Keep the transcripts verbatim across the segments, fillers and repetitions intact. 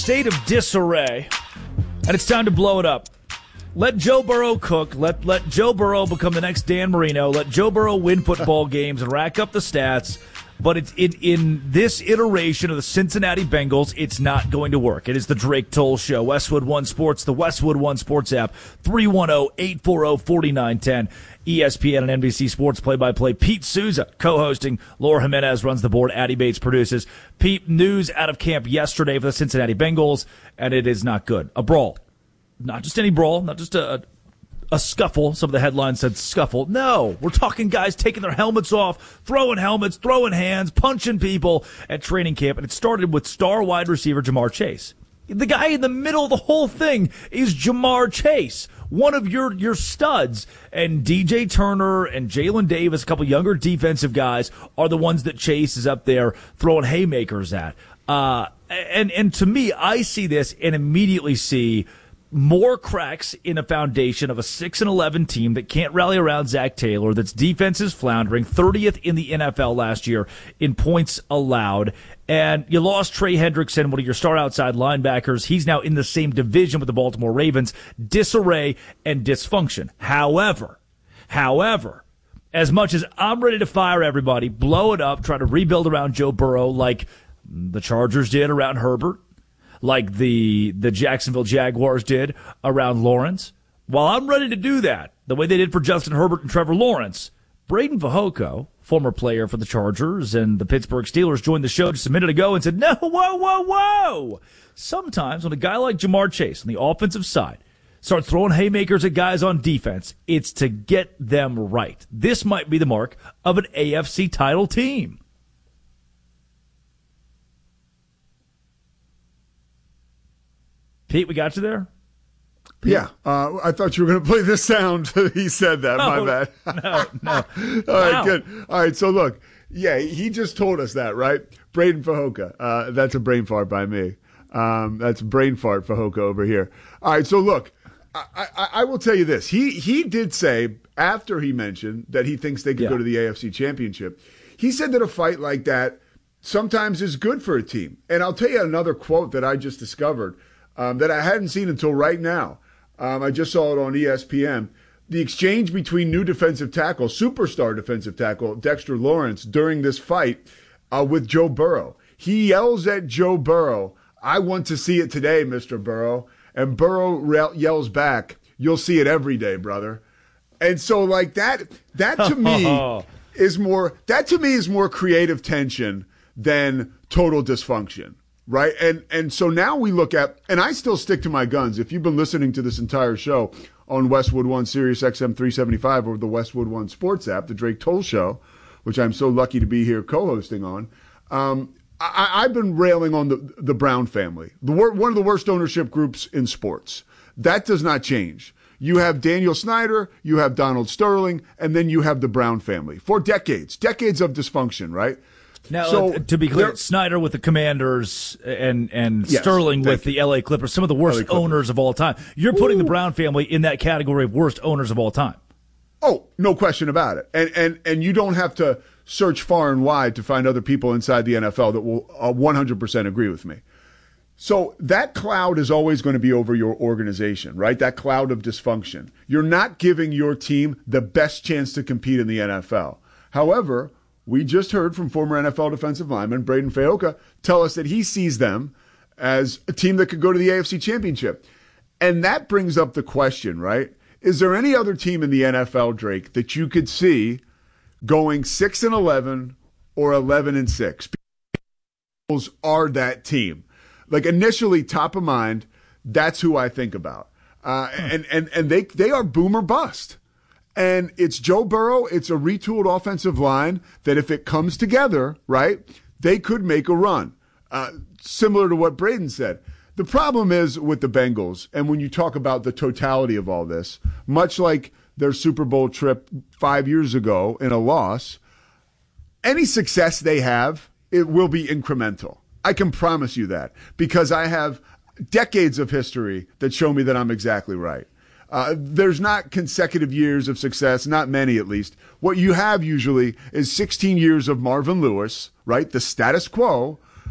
State of disarray, and it's time to blow it up. Let Joe Burrow cook. Let let Joe Burrow become the next Dan Marino. Let Joe Burrow win football games and rack up the stats. But it's in, in this iteration of the Cincinnati Bengals, it's not going to work. It is the Drake Toll Show. Westwood One Sports, the Westwood One Sports app, three one zero, eight four zero, four nine one zero. E S P N and N B C Sports play-by-play. Pete Souza co-hosting. Laura Jimenez runs the board. Addie Bates produces. Pete, news out of camp yesterday for the Cincinnati Bengals, and it is not good. A brawl. Not just any brawl, not just a, a scuffle. Some of the headlines said scuffle. No, we're talking guys taking their helmets off, throwing helmets, throwing hands, punching people at training camp, and it started with star wide receiver Ja'Marr Chase. The guy in the middle of the whole thing is Ja'Marr Chase, one of your, your studs. And D J Turner and Jalen Davis, a couple younger defensive guys, are the ones that Chase is up there throwing haymakers at. Uh, and, and to me, I see this and immediately see more cracks in a foundation of a six and eleven team that can't rally around Zach Taylor, that's defense is floundering, thirtieth in the N F L last year in points allowed. And you lost Trey Hendrickson, one of your star outside linebackers. He's now in the same division with the Baltimore Ravens. Disarray and dysfunction. However, however, as much as I'm ready to fire everybody, blow it up, try to rebuild around Joe Burrow like the Chargers did around Herbert, like the the Jacksonville Jaguars did around Lawrence. While I'm ready to do that, the way they did for Justin Herbert and Trevor Lawrence, Braden Fehoko, former player for the Chargers and the Pittsburgh Steelers, joined the show just a minute ago and said, no, whoa, whoa, whoa. Sometimes when a guy like Ja'Marr Chase on the offensive side starts throwing haymakers at guys on defense, it's to get them right. This might be the mark of an A F C title team. Pete, we got you there? Pete? Yeah. Uh, I thought you were going to play this sound. He said that. No, my bad. No, no. All right, Wow. good. All right, so look. Yeah, he just told us that, right? Braden Fehoko. Uh, that's a brain fart by me. Um, that's brain fart Fehoko over here. All right, so look. I, I, I will tell you this. He he did say, after he mentioned that he thinks they could Yeah. go to the A F C Championship, he said that a fight like that sometimes is good for a team. And I'll tell you another quote that I just discovered um, that I hadn't seen until right now. Um, I just saw it on E S P N. The exchange between new defensive tackle, superstar defensive tackle, Dexter Lawrence, during this fight uh, with Joe Burrow. He yells at Joe Burrow, I want to see it today, Mister Burrow. And Burrow re- yells back, you'll see it every day, brother. And so like that, that to me is more, that to me is more creative tension than total dysfunction. Right. And and so now we look at, and I still stick to my guns. If you've been listening to this entire show on Westwood One, Sirius X M three seventy-five, or the Westwood One Sports app, the Drake Toll Show, which I'm so lucky to be here co-hosting on, um, I, I've been railing on the, the Brown family, the wor- one of the worst ownership groups in sports. That does not change. You have Daniel Snyder, you have Donald Sterling, and then you have the Brown family. For decades, decades of dysfunction, right? Now, So, uh, to be clear, there- Snyder with the Commanders and and Yes, Sterling with thank you. the L A Clippers, some of the worst L A Clippers. owners of all time. You're putting the Brown family in that category of worst owners of all time. Oh, no question about it. And and and you don't have to search far and wide to find other people inside the N F L that will uh, one hundred percent agree with me. So that cloud is always going to be over your organization, right? That cloud of dysfunction. You're not giving your team the best chance to compete in the N F L. However, we just heard from former N F L defensive lineman Braden Fehoko tell us that he sees them as a team that could go to the A F C Championship. And that brings up the question, right? Is there any other team in the N F L, Drake, that you could see going six and eleven or eleven and six? Bills are that team. Like initially, top of mind, that's who I think about. Uh, and and and they they are boom or bust. And it's Joe Burrow. It's a retooled offensive line that if it comes together, right, they could make a run. Uh, similar to what Braden said. The problem is with the Bengals, and when you talk about the totality of all this, much like their Super Bowl trip five years ago in a loss, any success they have, it will be incremental. I can promise you that because I have decades of history that show me that I'm exactly right. Uh, there's not consecutive years of success, not many at least. What you have usually is sixteen years of Marvin Lewis, right? The status quo,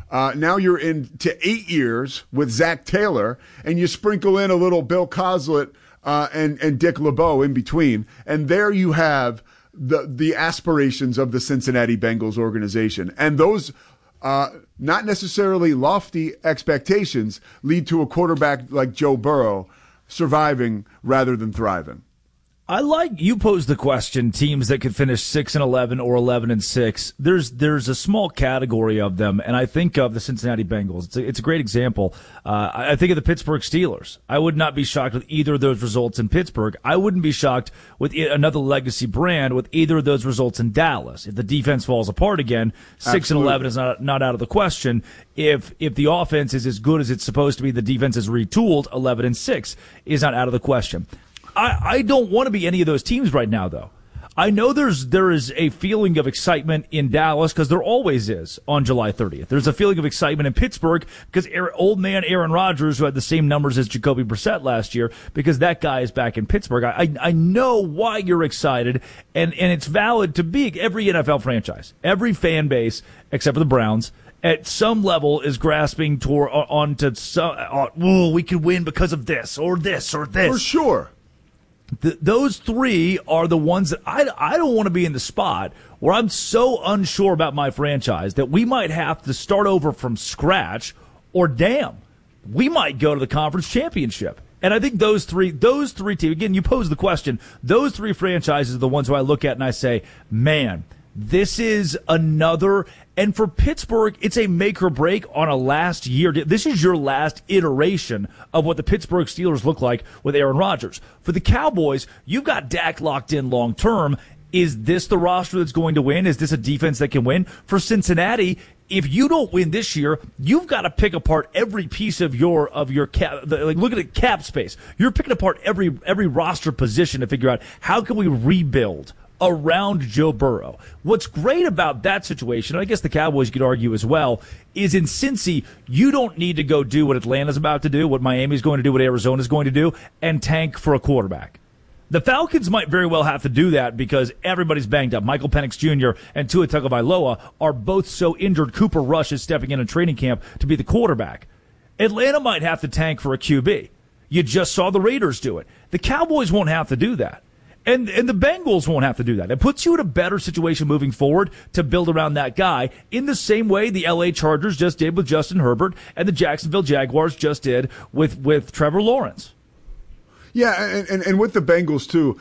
Uh, now you're into eight years with Zach Taylor, and you sprinkle in a little Bill Coslett uh, and and Dick LeBeau in between, and there you have the the aspirations of the Cincinnati Bengals organization, and those uh, not necessarily lofty expectations lead to a quarterback like Joe Burrow surviving rather than thriving. I like you posed the question, teams that could finish six and eleven or eleven and six. There's there's a small category of them, and I think of the Cincinnati Bengals. It's a, it's a great example. Uh, I think of the Pittsburgh Steelers. I would not be shocked with either of those results in Pittsburgh. I wouldn't be shocked with another legacy brand with either of those results in Dallas. If the defense falls apart again, six Absolutely. and eleven is not not out of the question. If if the offense is as good as it's supposed to be, the defense is retooled, eleven and six is not out of the question. I, I don't want to be any of those teams right now, though. I know there's there is a feeling of excitement in Dallas because there always is on July thirtieth. There's a feeling of excitement in Pittsburgh because Aaron, old man Aaron Rodgers, who had the same numbers as Jacoby Brissett last year, because that guy is back in Pittsburgh. I, I, I know why you're excited, and, and it's valid to be every N F L franchise, every fan base, except for the Browns, at some level is grasping toward onto some. Oh, we could win because of this or this or this. For sure. The, those three are the ones that I, I don't want to be in the spot where I'm so unsure about my franchise that we might have to start over from scratch, or damn, we might go to the conference championship. And I think those three, those three teams, again, you pose the question, those three franchises are the ones who I look at and I say, man, this is another, and for Pittsburgh, it's a make or break on a last year. This is your last iteration of what the Pittsburgh Steelers look like with Aaron Rodgers. For the Cowboys, you've got Dak locked in long term. Is this the roster that's going to win? Is this a defense that can win? For Cincinnati, if you don't win this year, you've got to pick apart every piece of your of your cap. Like, look at the cap space. You're picking apart every every roster position to figure out how can we rebuild around Joe Burrow. What's great about that situation, and I guess the Cowboys could argue as well, is in Cincy, you don't need to go do what Atlanta's about to do, what Miami's going to do, what Arizona's going to do, and tank for a quarterback. The Falcons might very well have to do that because everybody's banged up. Michael Penix Junior and Tua Tagovailoa are both so injured. Cooper Rush is stepping in in training camp to be the quarterback. Atlanta might have to tank for a Q B. You just saw the Raiders do it. The Cowboys won't have to do that. And and the Bengals won't have to do that. It puts you in a better situation moving forward to build around that guy in the same way the L A Chargers just did with Justin Herbert and the Jacksonville Jaguars just did with, with Trevor Lawrence. Yeah, and, and, and with the Bengals, too,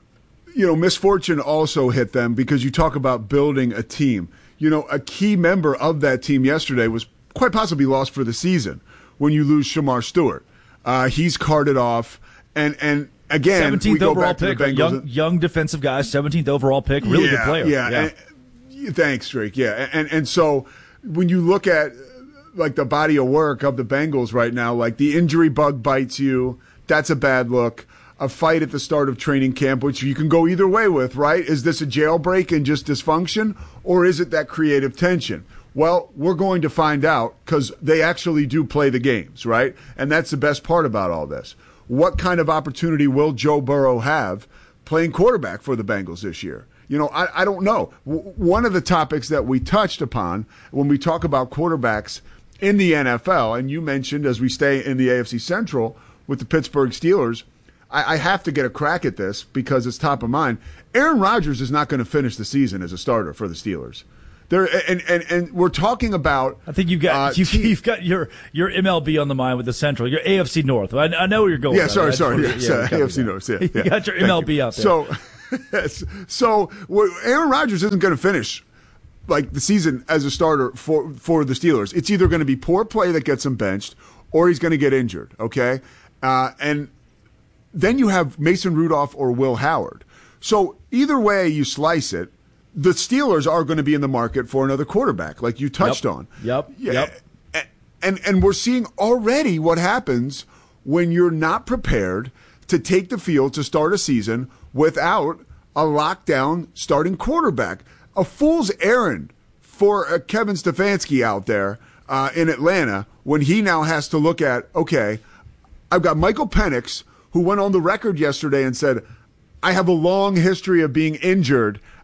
you know, misfortune also hit them because you talk about building a team. You know, a key member of that team yesterday was quite possibly lost for the season when you lose Shamar Stewart. Uh, he's carted off, and and – Again, seventeenth we go overall back to pick, the Bengals. young, young defensive guy, seventeenth overall pick, really yeah, good player. Yeah, yeah. And, thanks, Drake. Yeah, and and so when you look at like the body of work of the Bengals right now, like the injury bug bites you, that's a bad look. A fight at the start of training camp, which you can go either way with, right? Is this a jailbreak and just dysfunction, or is it that creative tension? Well, we're going to find out because they actually do play the games, right? And that's the best part about all this. What kind of opportunity will Joe Burrow have playing quarterback for the Bengals this year? You know, I, I don't know. W- one of the topics that we touched upon when we talk about quarterbacks in the N F L, and you mentioned as we stay in the A F C Central with the Pittsburgh Steelers, I, I have to get a crack at this because it's top of mind. Aaron Rodgers is not going to finish the season as a starter for the Steelers. There and, and and we're talking about. I think you've got uh, you've, you've got your your M L B on the mind with the Central, your A F C North. I, I know where you're going. Yeah, sorry, sorry. Yeah, yeah, yeah, A F C North. Yeah, yeah. You got your M L B you. out there. So, yes. So Aaron Rodgers isn't going to finish like the season as a starter for for the Steelers. It's either going to be poor play that gets him benched, or he's going to get injured. Okay, uh, and then you have Mason Rudolph or Will Howard. So either way you slice it, the Steelers are going to be in the market for another quarterback, like you touched yep. on. Yep. Yeah. Yep. And and we're seeing already what happens when you're not prepared to take the field to start a season without a lockdown starting quarterback. A fool's errand for uh, Kevin Stefanski out there uh, in Atlanta when he now has to look at, okay, I've got Michael Penix, who went on the record yesterday and said, I have a long history of being injured.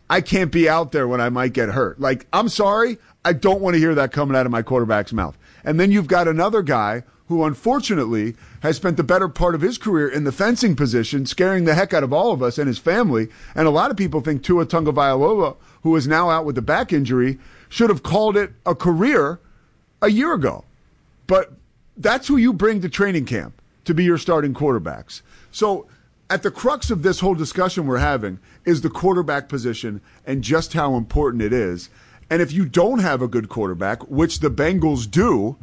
I can't be out there when I might get hurt. Like, I'm sorry, I don't want to hear that coming out of my quarterback's mouth. And then you've got another guy who unfortunately has spent the better part of his career in the fencing position, scaring the heck out of all of us and his family. And a lot of people think Tua Tagovailoa, who is now out with a back injury, should have called it a career a year ago. But that's who you bring to training camp to be your starting quarterbacks. So at the crux of this whole discussion we're having is the quarterback position and just how important it is. And if you don't have a good quarterback, which the Bengals do,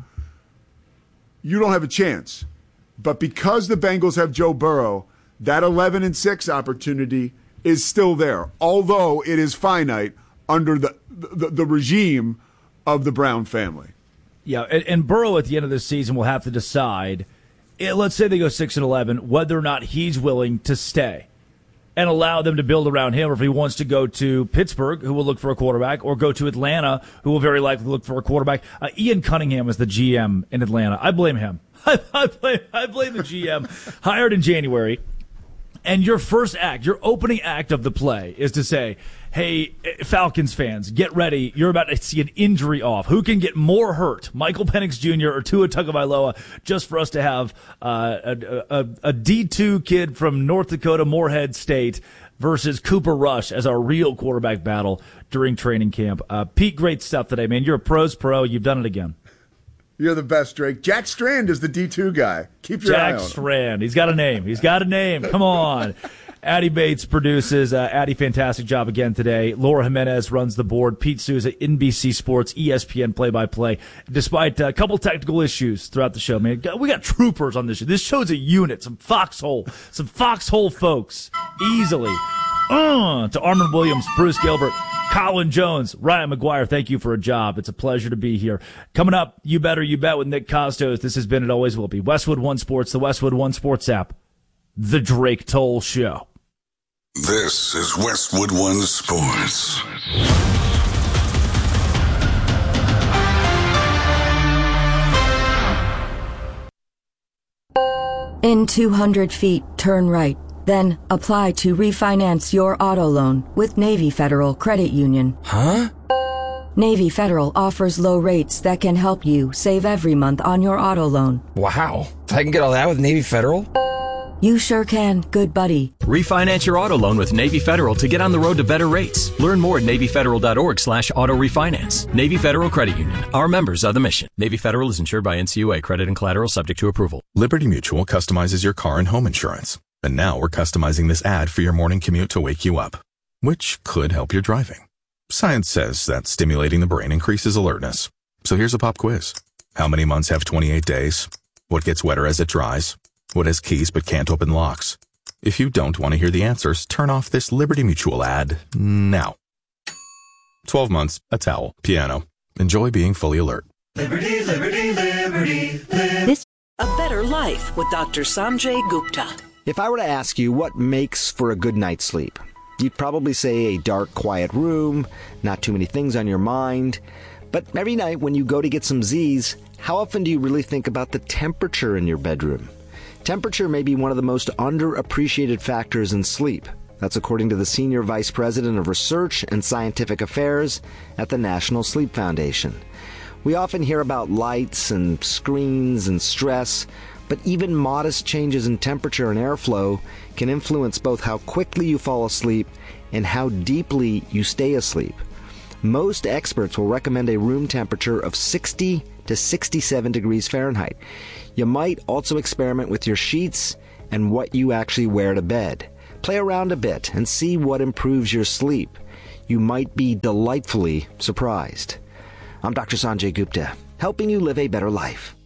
you don't have a chance. But because the Bengals have Joe Burrow, that eleven and six opportunity is still there, although it is finite under the the, the regime of the Brown family. Yeah, and, and Burrow at the end of the season will have to decide, it, let's say they go six and eleven, whether or not he's willing to stay and allow them to build around him, or if he wants to go to Pittsburgh, who will look for a quarterback, or go to Atlanta, who will very likely look for a quarterback. Uh, Ian Cunningham is the G M in Atlanta. I blame him. I, I blame I blame the G M hired in January. And your first act, your opening act of the play is to say, hey, Falcons fans, get ready. You're about to see an injury off. Who can get more hurt, Michael Penix Junior or Tua Tagovailoa, just for us to have uh, a, a, a D two kid from North Dakota, Morehead State, versus Cooper Rush as our real quarterback battle during training camp. Uh, Pete, great stuff today, man. You're a pro's pro. You've done it again. You're the best, Drake. Jack Strand is the D two guy. Keep your Jack eye on him. Jack Strand. He's got a name. He's got a name. Come on. Addie Bates produces. Uh, Addie, fantastic job again today. Laura Jimenez runs the board. Pete Souza, N B C Sports, E S P N play-by-play. Despite a couple technical issues throughout the show, man, we got troopers on this show. This show's a unit. Some foxhole. Some foxhole folks. Easily. Uh, to Armand Williams, Bruce Gilbert, Colin Jones, Ryan McGuire, thank you for a job. It's a pleasure to be here. Coming up, You Better You Bet with Nick Costos. This has been It Always Will Be. Westwood One Sports, the Westwood One Sports app, The Drake Toll Show. This is Westwood One Sports. In two hundred feet, turn right. Then apply to refinance your auto loan with Navy Federal Credit Union. Huh? Navy Federal offers low rates that can help you save every month on your auto loan. Wow. I can get all that with Navy Federal? You sure can, good buddy. Refinance your auto loan with Navy Federal to get on the road to better rates. Learn more at NavyFederal.org slash auto refinance. Navy Federal Credit Union. Our members are the mission. Navy Federal is insured by N C U A. Credit and collateral subject to approval. Liberty Mutual customizes your car and home insurance. And now we're customizing this ad for your morning commute to wake you up, which could help your driving. Science says that stimulating the brain increases alertness. So here's a pop quiz. How many months have twenty-eight days? What gets wetter as it dries? What has keys but can't open locks? If you don't want to hear the answers, turn off this Liberty Mutual ad now. twelve months, a towel, piano. Enjoy being fully alert. Liberty, liberty, liberty, liberty. This A Better Life with Doctor Sanjay Gupta. If I were to ask you what makes for a good night's sleep, you'd probably say a dark, quiet room, not too many things on your mind. But every night when you go to get some Z's, how often do you really think about the temperature in your bedroom? Temperature may be one of the most underappreciated factors in sleep. That's according to the Senior Vice President of Research and Scientific Affairs at the National Sleep Foundation. We often hear about lights and screens and stress, but even modest changes in temperature and airflow can influence both how quickly you fall asleep and how deeply you stay asleep. Most experts will recommend a room temperature of sixty to sixty-seven degrees Fahrenheit. You might also experiment with your sheets and what you actually wear to bed. Play around a bit and see what improves your sleep. You might be delightfully surprised. I'm Doctor Sanjay Gupta, helping you live a better life.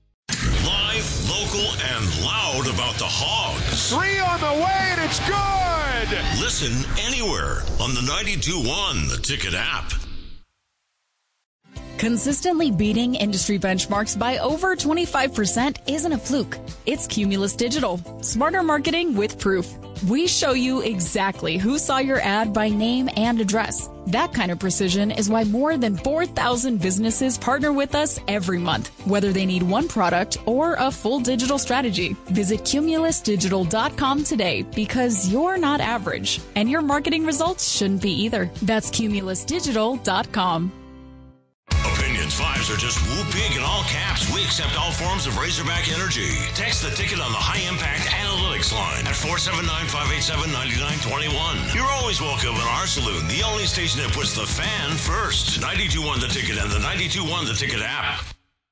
Live, local, and loud about the Hogs. Three on the way, and it's good! Listen anywhere on the ninety-two point one The Ticket app. Consistently beating industry benchmarks by over twenty-five percent isn't a fluke. It's Cumulus Digital. Smarter marketing with proof. We show you exactly who saw your ad by name and address. That kind of precision is why more than four thousand businesses partner with us every month, whether they need one product or a full digital strategy. Visit cumulus digital dot com today because you're not average, and your marketing results shouldn't be either. That's cumulus digital dot com. Opinions fives are just whoop big in all caps. We accept all forms of Razorback energy. Text the ticket on the high impact analytics line at four seven nine, five eight seven, nine nine two one. You're always welcome in our saloon, the only station that puts the fan first. ninety-two point one The Ticket and the ninety-two point one The Ticket app.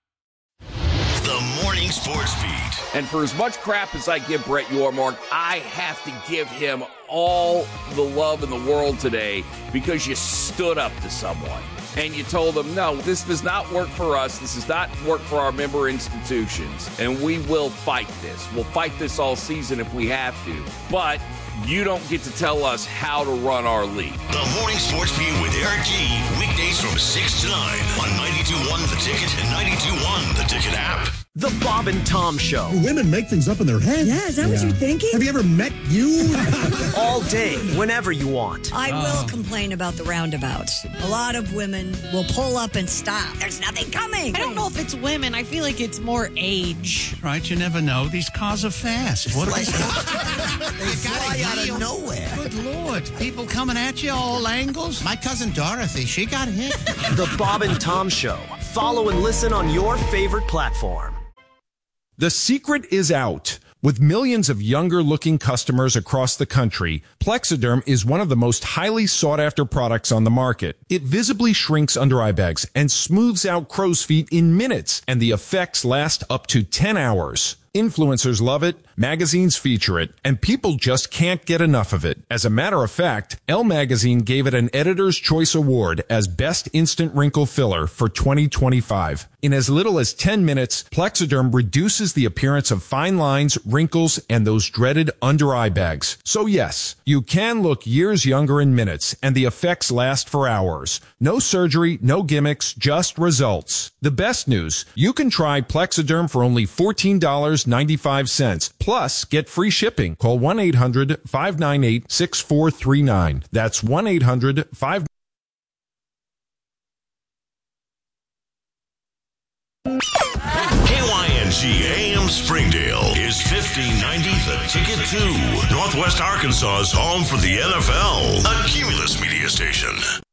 The Morning Sports Beat. And for as much crap as I give Brett Yormark, I have to give him all the love in the world today because you stood up to someone. And you told them, no, this does not work for us. This does not work for our member institutions. And we will fight this. We'll fight this all season if we have to. But you don't get to tell us how to run our league. The Morning Sports Beat with Eric G. Weekdays from six to nine on ninety-two point one The Ticket and ninety-two point one The Ticket app. The Bob and Tom Show. Women make things up in their heads. Yeah, is that yeah. what you're thinking? Have you ever met you? All day, whenever you want. I oh. will complain about the roundabouts. A lot of women will pull up and stop. There's nothing coming. I don't know if it's women. I feel like it's more age. Right, you never know. These cars are fast. What like, they fly out of nowhere. Good Lord. People coming at you all angles. My cousin Dorothy, she got hit. The Bob and Tom Show. Follow and listen on your favorite platform. The secret is out. With millions of younger-looking customers across the country, Plexiderm is one of the most highly sought-after products on the market. It visibly shrinks under-eye bags and smooths out crow's feet in minutes, and the effects last up to ten hours. Influencers love it, magazines feature it, and people just can't get enough of it. As a matter of fact, Elle Magazine gave it an Editor's Choice Award as Best Instant Wrinkle Filler for twenty twenty-five. In as little as ten minutes, Plexiderm reduces the appearance of fine lines, wrinkles, and those dreaded under-eye bags. So yes, you can look years younger in minutes, and the effects last for hours. No surgery, no gimmicks, just results. The best news, you can try Plexiderm for only fourteen dollars and ninety-five cents. Plus, get free shipping. Call one eight hundred, five nine eight, six four three nine. That's one eight hundred, five K Y N G A M Springdale is fifteen ninety The Ticket two. Northwest Arkansas's home for the N F L. A Cumulus media station.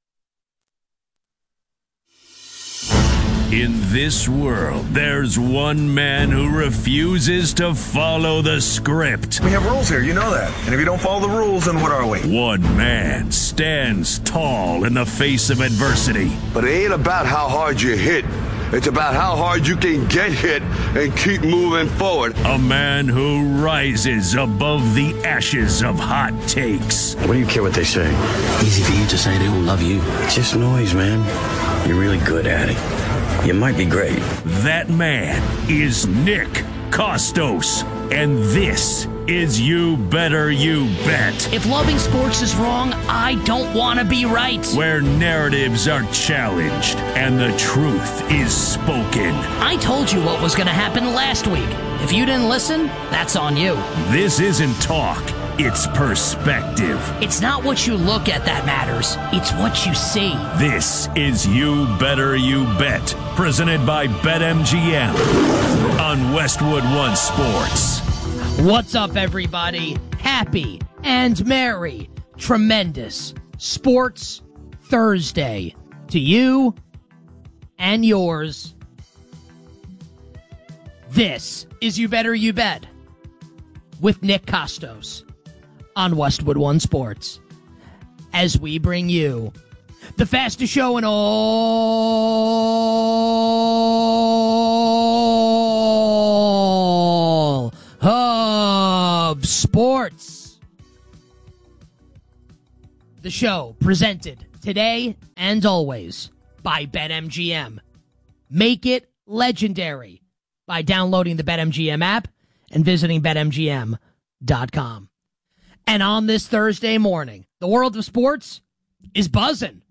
In this world, there's one man who refuses to follow the script. We have rules here, you know that. And if you don't follow the rules, then what are we? One man stands tall in the face of adversity. But it ain't about how hard you hit. It's about how hard you can get hit and keep moving forward. A man who rises above the ashes of hot takes. What do you care what they say? Easy for you to say they don't love you. It's just noise, man. You're really good at it. You might be great. That man is Nick Kostos. And this is You Better You Bet. If loving sports is wrong, I don't want to be right. Where narratives are challenged and the truth is spoken. I told you what was going to happen last week. If you didn't listen, that's on you. This isn't talk. It's perspective. It's not what you look at that matters. It's what you see. This is You Better You Bet, presented by BetMGM on Westwood One Sports. What's up, everybody? Happy and merry, tremendous Sports Thursday to you and yours. This is You Better You Bet with Nick Kostos on Westwood One Sports, as we bring you the fastest show in all of sports. The show presented today and always by BetMGM. Make it legendary by downloading the BetMGM app and visiting Bet M G M dot com. And on this Thursday morning, the world of sports is buzzing.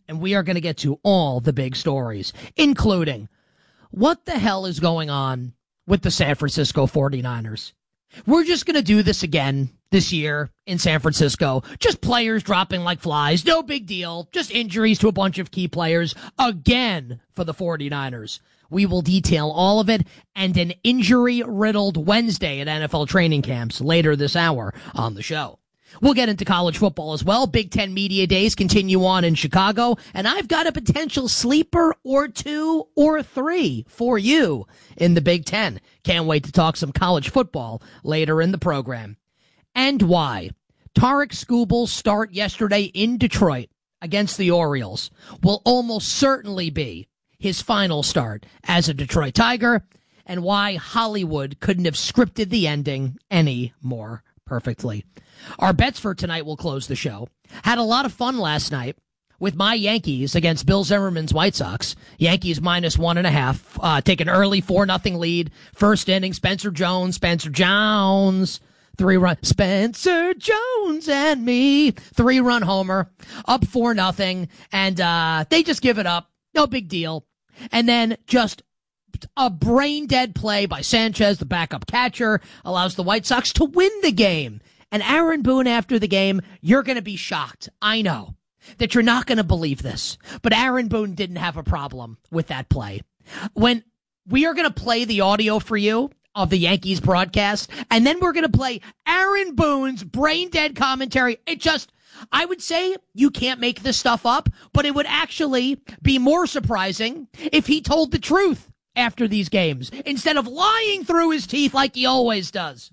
and we are going to get to all the big stories, including what the hell is going on with the San Francisco forty-niners. We're just going to do this again this year in San Francisco. Just players dropping like flies. No big deal. Just injuries to a bunch of key players again for the forty-niners. We will detail all of it and an injury-riddled Wednesday at N F L training camps later this hour on the show. We'll get into college football as well. Big Ten Media Days continue on in Chicago, and I've got a potential sleeper or two or three for you in the Big Ten. Can't wait to talk some college football later in the program. And why Tarek Skubal's start yesterday in Detroit against the Orioles will almost certainly be his final start as a Detroit Tiger, and why Hollywood couldn't have scripted the ending any more perfectly. Our bets for tonight will close the show. Had a lot of fun last night with my Yankees against Bill Zimmerman's White Sox. Yankees minus one and a half. Uh, take an early four nothing lead. First inning, Spencer Jones, Spencer Jones, three run, Spencer Jones and me, three run homer, up four nothing, and uh, they just give it up. No big deal. And then just a brain dead play by Sanchez, the backup catcher, allows the White Sox to win the game. And Aaron Boone, after the game, you're going to be shocked. I know that you're not going to believe this, but Aaron Boone didn't have a problem with that play. When we are going to play the audio for you of the Yankees broadcast, and then we're going to play Aaron Boone's brain dead commentary. It just, I would say you can't make this stuff up, but it would actually be more surprising if he told the truth after these games instead of lying through his teeth like he always does.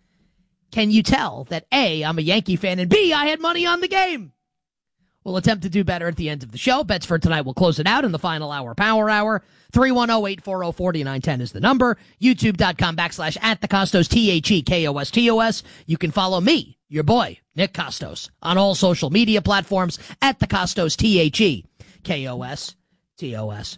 Can you tell that A, I'm a Yankee fan, and B, I had money on the game? We'll attempt to do better at the end of the show. Bets for tonight will close it out in the final hour, Power Hour. three one zero, eight four zero, four nine one zero is the number. YouTube.com backslash at the Costos, T H E K O S T O S. You can follow me, your boy, Nick Costos, on all social media platforms at the Costos, T H E K O S T O S.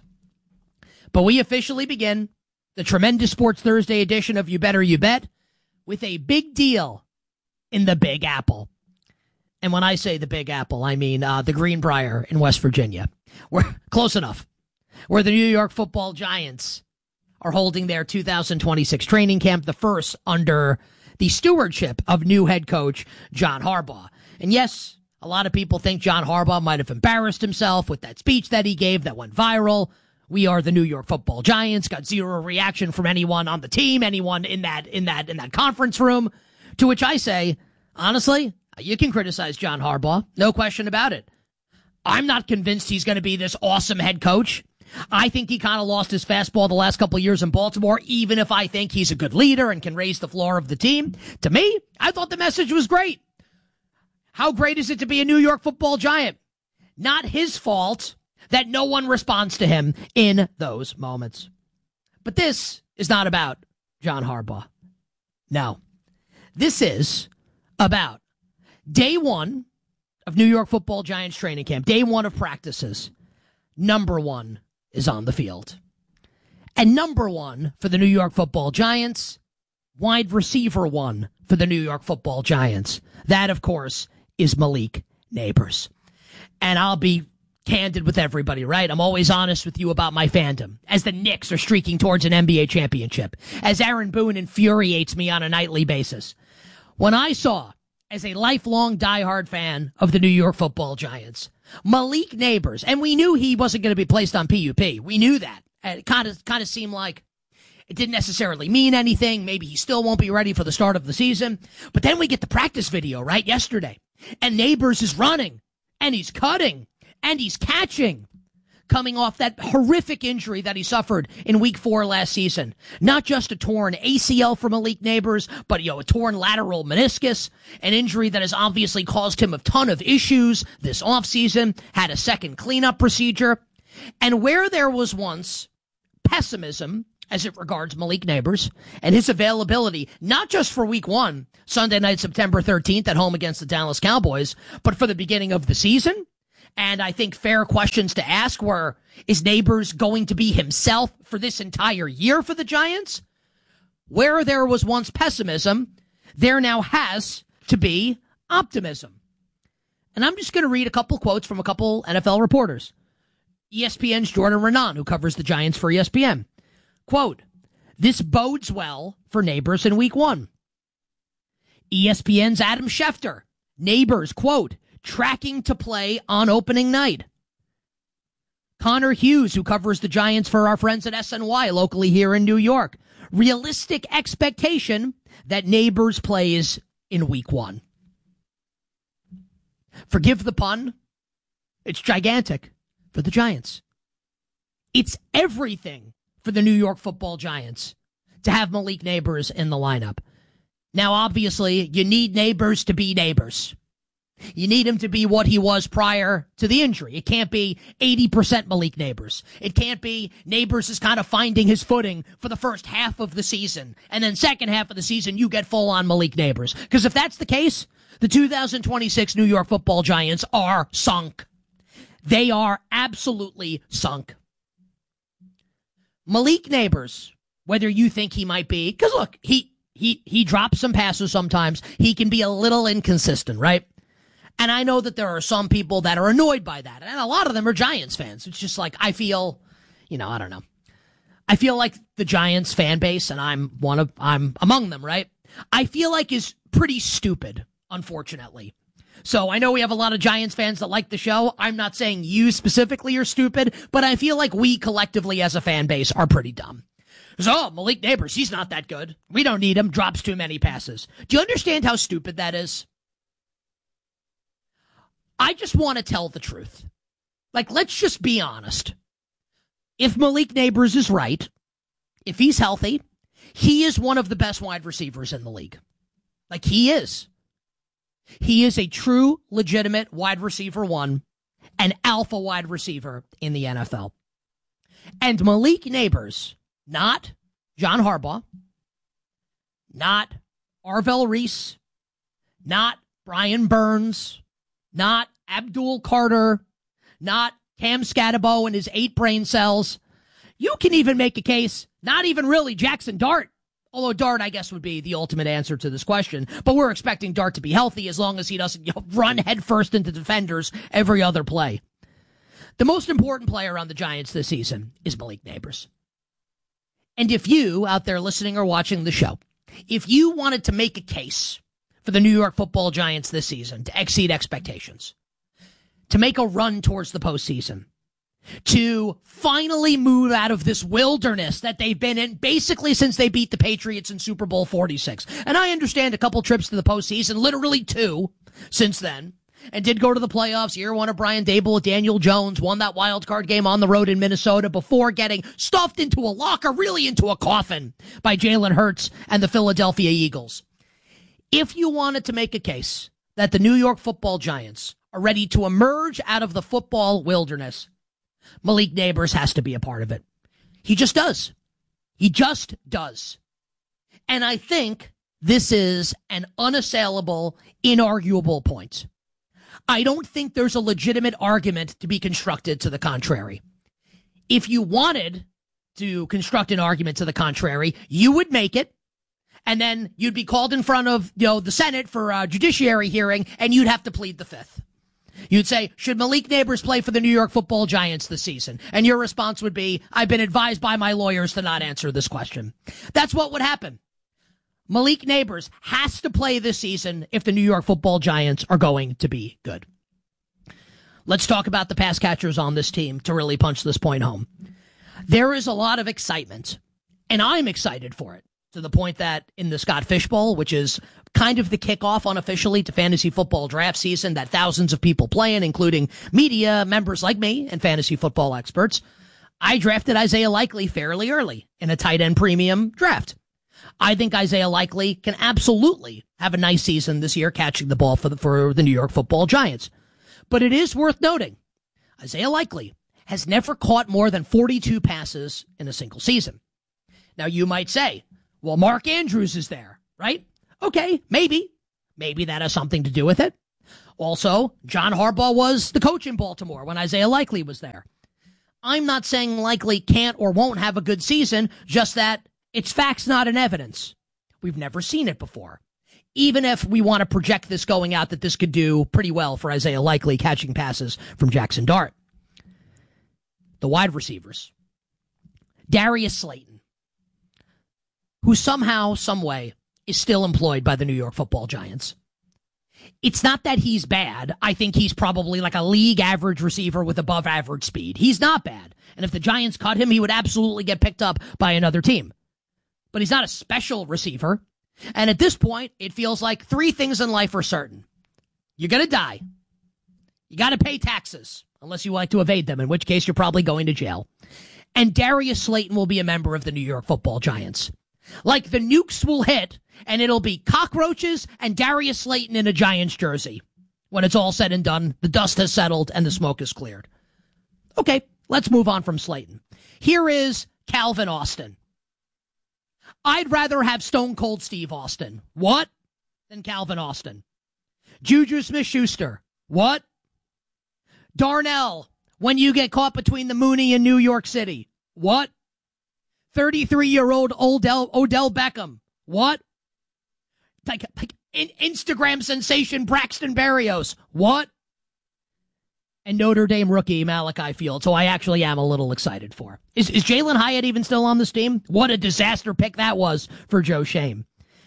But we officially begin the tremendous Sports Thursday edition of You Better You Bet with a big deal in the Big Apple. And when I say the Big Apple, I mean uh, the Greenbrier in West Virginia. We're close enough. Where the New York Football Giants are holding their two thousand twenty-six training camp, the first under the stewardship of new head coach John Harbaugh. And yes, a lot of people think John Harbaugh might have embarrassed himself with that speech that he gave that went viral. We are the New York Football Giants. Got zero reaction from anyone on the team, anyone in that in that in that conference room. To which I say, honestly, you can criticize John Harbaugh, no question about it. I'm not convinced he's going to be this awesome head coach. I think he kind of lost his fastball the last couple of years in Baltimore, even if I think he's a good leader and can raise the floor of the team. To me, I thought the message was great. How great is it to be a New York Football Giant? Not his fault that no one responds to him in those moments. But this is not about John Harbaugh. No. This is about day one of New York Football Giants training camp, day one of practices. Number one is on the field. And number one for the New York Football Giants, wide receiver one for the New York Football Giants. That, of course, is Malik Nabers. And I'll be candid with everybody, right? I'm always honest with you about my fandom. As the Knicks are streaking towards an N B A championship. As Aaron Boone infuriates me on a nightly basis. When I saw, as a lifelong diehard fan of the New York Football Giants, Malik Nabers, and we knew he wasn't going to be placed on P U P. We knew that. And it kind of kind of seemed like it didn't necessarily mean anything. Maybe he still won't be ready for the start of the season. But then we get the practice video, right, yesterday. And Nabers is running, and he's cutting, and he's catching, coming off that horrific injury that he suffered in week four last season. Not just a torn A C L for Malik Nabers, but, you know, a torn lateral meniscus, an injury that has obviously caused him a ton of issues this offseason, had a second cleanup procedure. And where there was once pessimism as it regards Malik Nabers and his availability, not just for week one, Sunday night, September thirteenth at home against the Dallas Cowboys, but for the beginning of the season. And I think fair questions to ask were, is Nabers going to be himself for this entire year for the Giants? Where there was once pessimism, there now has to be optimism. And I'm just going to read a couple quotes from a couple N F L reporters. E S P N's Jordan Renan, who covers the Giants for E S P N. Quote, "This bodes well for Neighbors in week one." E S P N's Adam Schefter, Neighbors, quote, "tracking to play on opening night." Connor Hughes, who covers the Giants for our friends at S N Y locally here in New York. Realistic expectation that Neighbors plays in week one. Forgive the pun. It's gigantic for the Giants. It's everything for the New York Football Giants to have Malik Neighbors in the lineup. Now, obviously, you need Neighbors to be Neighbors. You need him to be what he was prior to the injury. It can't be eighty percent Malik Neighbors. It can't be Neighbors is kind of finding his footing for the first half of the season, and then second half of the season, you get full-on Malik Neighbors. Because if that's the case, the two thousand twenty-six New York Football Giants are sunk. They are absolutely sunk. Malik Neighbors, whether you think he might be, because look, he, he, he drops some passes sometimes. He can be a little inconsistent, right? And I know that there are some people that are annoyed by that. And a lot of them are Giants fans. It's just like, I feel, you know, I don't know. I feel like the Giants fan base, and I'm one of, I'm among them, right? I feel like is pretty stupid, unfortunately. So I know we have a lot of Giants fans that like the show. I'm not saying you specifically are stupid, but I feel like we collectively as a fan base are pretty dumb. So, oh, Malik Neighbors, he's not that good. We don't need him. Drops too many passes. Do you understand how stupid that is? I just want to tell the truth. Like, let's just be honest. If Malik Neighbors is right, if he's healthy, he is one of the best wide receivers in the league. Like, he is. He is a true, legitimate wide receiver one, an alpha wide receiver in the N F L. And Malik Neighbors, not John Harbaugh, not Arvell Reese, not Brian Burns, not Abdul Carter, not Cam Scatabo and his eight brain cells. You can even make a case, not even really Jackson Dart, although Dart, I guess, would be the ultimate answer to this question. But we're expecting Dart to be healthy as long as he doesn't, you know, run headfirst into defenders every other play. The most important player on the Giants this season is Malik Neighbors. And if you, out there listening or watching the show, if you wanted to make a case for the New York Football Giants this season to exceed expectations, to make a run towards the postseason, to finally move out of this wilderness that they've been in basically since they beat the Patriots in Super Bowl forty-six. And I understand a couple trips to the postseason, literally two since then, and did go to the playoffs. Year one of Brian Dable with Daniel Jones, won that wild card game on the road in Minnesota before getting stuffed into a locker, really into a coffin, by Jalen Hurts and the Philadelphia Eagles. If you wanted to make a case that the New York Football Giants are ready to emerge out of the football wilderness, Malik Neighbors has to be a part of it. He just does. He just does. And I think this is an unassailable, inarguable point. I don't think there's a legitimate argument to be constructed to the contrary. If you wanted to construct an argument to the contrary, you would make it, and then you'd be called in front of, you know, the Senate for a judiciary hearing, and you'd have to plead the fifth. You'd say, should Malik Neighbors play for the New York Football Giants this season? And your response would be, I've been advised by my lawyers to not answer this question. That's what would happen. Malik Neighbors has to play this season if the New York Football Giants are going to be good. Let's talk about the pass catchers on this team to really punch this point home. There is a lot of excitement, and I'm excited for it, to the point that in the Scott Fish Bowl, which is kind of the kickoff unofficially to fantasy football draft season that thousands of people play in, including media members like me and fantasy football experts, I drafted Isaiah Likely fairly early in a tight end premium draft. I think Isaiah Likely can absolutely have a nice season this year catching the ball for the, for the New York Football Giants. But it is worth noting, Isaiah Likely has never caught more than forty-two passes in a single season. Now, you might say, well, Mark Andrews is there, right? Okay, maybe. Maybe that has something to do with it. Also, John Harbaugh was the coach in Baltimore when Isaiah Likely was there. I'm not saying Likely can't or won't have a good season, just that it's facts, not an evidence. We've never seen it before. even if we want to project this going out, that this could do pretty well for Isaiah Likely catching passes from Jackson Dart. The wide receivers. Darius Slayton, who somehow, some way, is still employed by the New York Football Giants. It's not that he's bad. I think he's probably like a league average receiver with above average speed. He's not bad. And if the Giants cut him, he would absolutely get picked up by another team. But he's not a special receiver. And at this point, it feels like three things in life are certain. You're going to die. You got to pay taxes, unless you like to evade them, in which case you're probably going to jail. And Darius Slayton will be a member of the New York Football Giants. Like the nukes will hit, and it'll be cockroaches and Darius Slayton in a Giants jersey. When it's all said and done, the dust has settled and the smoke is cleared. Okay, let's move on from Slayton. Here is Calvin Austin. I'd rather have Stone Cold Steve Austin. What? Than Calvin Austin. Juju Smith-Schuster. What? Darnell, when you get caught between the Mooney and New York City. What? thirty-three-year-old Odell, Odell Beckham. What? Like, like in Instagram sensation Braxton Berrios. What? And Notre Dame rookie Malachi Fields, who I actually am a little excited for. Is, is Jalen Hyatt even still on this team? What a disaster pick that was for Joe Shane.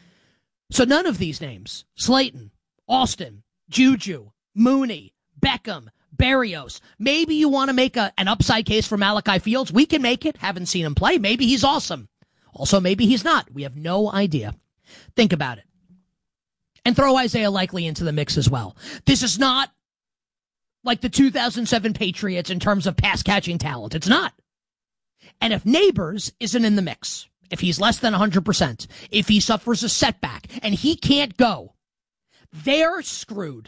So none of these names, Slayton, Austin, Juju, Mooney, Beckham, Berrios. Maybe you want to make a, an upside case for Malachi Fields. We can make it. Haven't seen him play. Maybe he's awesome. Also, maybe he's not. We have no idea. Think about it. And throw Isaiah Likely into the mix as well. This is not like the two thousand seven Patriots in terms of pass-catching talent. It's not. And if Neighbors isn't in the mix, if he's less than one hundred percent, if he suffers a setback and he can't go, they're screwed.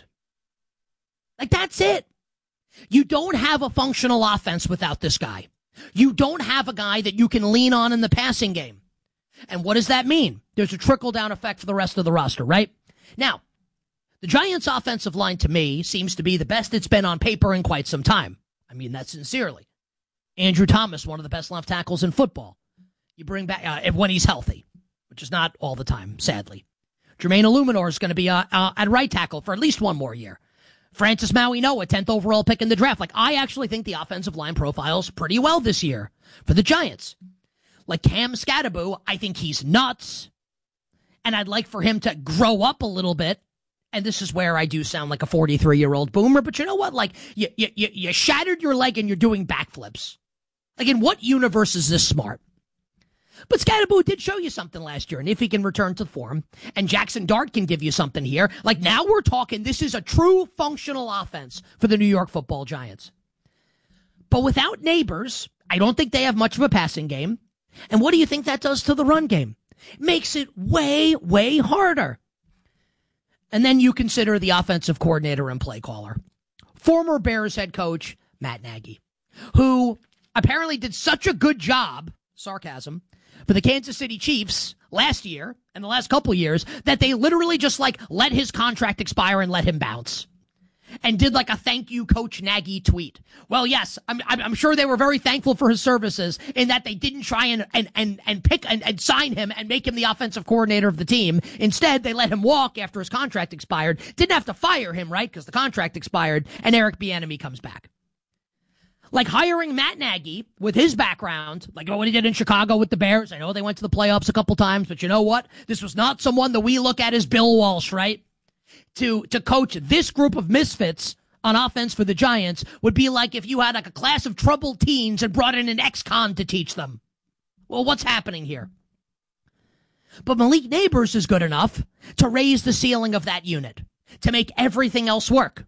Like, that's it. You don't have a functional offense without this guy. You don't have a guy that you can lean on in the passing game. And what does that mean? There's a trickle-down effect for the rest of the roster, right? Now, the Giants' offensive line, to me, seems to be the best it's been on paper in quite some time. I mean that sincerely. Andrew Thomas, one of the best left tackles in football. You bring back, uh, when he's healthy, which is not all the time, sadly. Jermaine Illuminor is going to be uh, uh, at right tackle for at least one more year. Francis Maui-Noah, tenth overall pick in the draft. Like, I actually think the offensive line profiles pretty well this year for the Giants. Like Cam Scatterbo, I think he's nuts. And I'd like for him to grow up a little bit. And this is where I do sound like a forty-three-year-old boomer. But you know what? Like, you, you, you shattered your leg and you're doing backflips. Like, in what universe is this smart? But Scatterbo did show you something last year, and if he can return to form, and Jackson Dart can give you something here, like now we're talking, this is a true functional offense for the New York Football Giants. But without Neighbors, I don't think they have much of a passing game. And what do you think that does to the run game? It makes it way, way harder. And then you consider the offensive coordinator and play caller. Former Bears head coach Matt Nagy, who apparently did such a good job, sarcasm, for the Kansas City Chiefs last year and the last couple of years that they literally just like let his contract expire and let him bounce. And did like a thank you, Coach Nagy tweet. Well, yes, I'm, I'm sure they were very thankful for his services in that they didn't try and and and, and pick and, and sign him and make him the offensive coordinator of the team. Instead, they let him walk after his contract expired. Didn't have to fire him, right? Because the contract expired, and Eric Bieniemy comes back. Like hiring Matt Nagy with his background, like what he did in Chicago with the Bears. I know they went to the playoffs a couple times, but you know what? This was not someone that we look at as Bill Walsh, right? To to coach this group of misfits on offense for the Giants would be like if you had like a class of troubled teens and brought in an ex-con to teach them. Well, what's happening here? But Malik Neighbors is good enough to raise the ceiling of that unit, to make everything else work.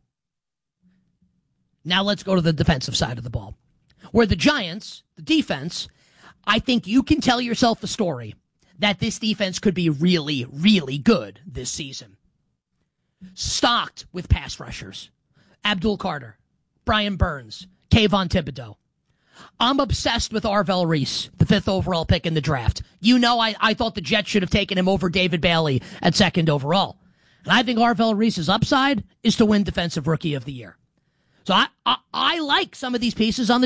Now let's go to the defensive side of the ball, where the Giants, the defense, I think you can tell yourself a story that this defense could be really, really good this season. Stocked with pass rushers. Abdul Carter, Brian Burns, Kayvon Thibodeau. I'm obsessed with Arvell Reese, the fifth overall pick in the draft. You know I, I thought the Jets should have taken him over David Bailey at second overall. And I think Arvell Reese's upside is to win Defensive Rookie of the Year. So I, I, I like some of these pieces on the